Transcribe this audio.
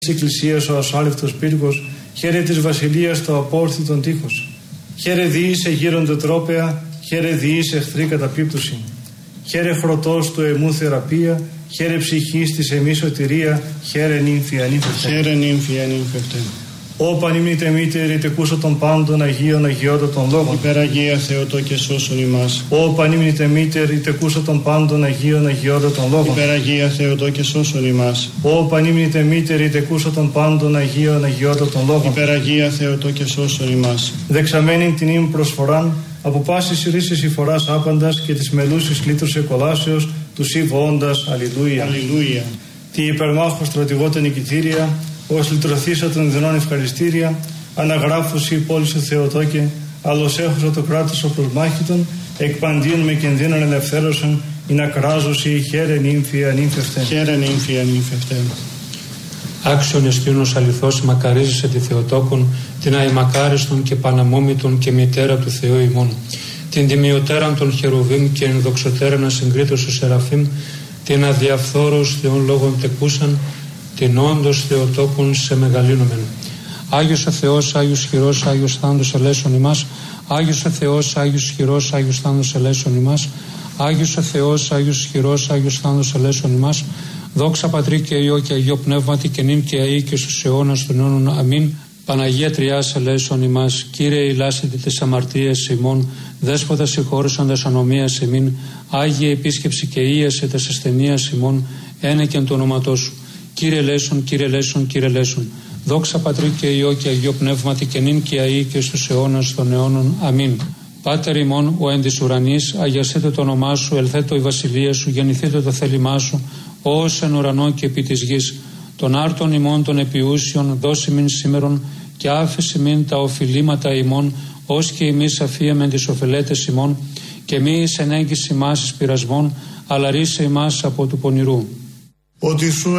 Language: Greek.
της Εκκλησίας ο ασάλευτος πύργος, χαίρε της Βασιλείας το απόρθιτον τείχος. Χαίρε διήσε γύρονται τρόπαια, χαίρε διήσε εχθροί καταπίπτωση. Χαίρε χρωτός του εμού θεραπεία, χαίρε ψυχής της εμείς σωτηρία, χαίρε νύμφη ανήμφευτε. Χαίρε νύμφη ανήμφευτε. Ω πανύμνητε μήτερη τεκούσω των πάντων Αγίων Αγιώτο των λόγων. Υπεραγία Θεοτό και σώσον ημάς. Ω πανύμνητε μήτερη τεκούσω των πάντων Αγίων Αγιώτο των λόγων. Υπεραγία Θεοτό και σώσον ημάς. Ω πανύμνητε μήτερη τεκούσω των πάντων Αγίων Αγιώτο των λόγων. Υπεραγία Θεοτό και σώσον ημάς. Δεξαμένην την ύμ προσφοράν, από πάσης ρίσης υφοράς άπαντας και της μελούσης λύτρους εκολάσεως, του σύβοοντας, αλληλούια. Αλληλούια. Τη υπερμάχου στρατηγότα νικητήρια, ως λυτρωθήσα των δεινών ευχαριστήρια, αναγράφουσι η πόλη σου Θεοτόκε, άλλος έχωσα το κράτος ο προσμάχητον, εκπαντίον με κινδύνων ελευθέρωσαν, ή να κράζουσι χαίρε νύμφη ανήμφευτε. Χαίρε νύμφη ανήμφευτε. Άξιον εστίονος αληθώς μακαρίζεσαι τη Θεοτόκον, την αημακάριστον και παναμόμητον και μητέρα του Θεού ημών, την τιμιωτέραν των χερουβίμ και ενδοξωτέραν ασυγκρίτως του Σεραφείμ, την αδιαφθόρους Θεών λόγων τεκούσαν, την όντως Θεοτόκον σε μεγαλύνομεν. Άγιος ο Θεός, Άγιος χειρός, Άγιος θάντος ελέσον ημάς. Άγιος ο Θεός, Άγιος χειρός, Άγιος θάντος ελέσον ημάς. Άγιος ο Θεός, Άγιος χειρός, Άγιος θάντος ελέσον ημάς. Δόξα Πατρί και Υιό και Αγίο Πνεύματι και νυν και αεί και στους αιώνας των αιώνων. Αμήν. Παναγία Τριάς ελέσον ημάς. Κύριε ηλάσετε τις αμαρτίες ημών. Δέσποτα συγχώρησαντας ανομίας ημίν. Άγιε επίσκεψη και ίασε τας ασθενείας ημών. Ένεκεν το όνοματό σου. Κύριε λέσον, Κύριε λέσον, Κύριε λέσον. Δόξα Πατρί και Υιό και Αγίο Πνεύματι και νυν και αεί και στους αιώνας των αιώνων. Αμήν. Πάτερ ημών ο εν της ουρανής, αγιασθήτω το όνομά σου, ελθέτω η βασιλεία σου, γεννηθήτω το θέλημά σου, ως εν ουρανό και επί της γης. Των άρτων ημών των επιούσιων δώσει μην σήμερον και άφηση μην τα οφειλήματα ημών, ως και εμείς αφίεμεν τις οφελέτες ημών, και μη εις ενέγγιση ημάς εις πειρασμών, αλλά ρίσε ημάς από του πονηρού. Ότι σου